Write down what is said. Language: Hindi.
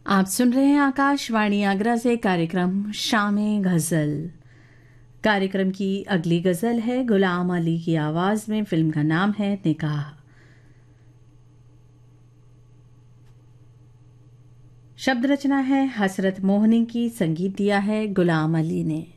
आप सुन रहे हैं आकाशवाणी आगरा से कार्यक्रम शाम गज़ल। कार्यक्रम की अगली गज़ल है गुलाम अली की आवाज़ में। फिल्म का नाम है निकाह। शब्द रचना है हसरत मोहनी की, संगीत दिया है गुलाम अली ने।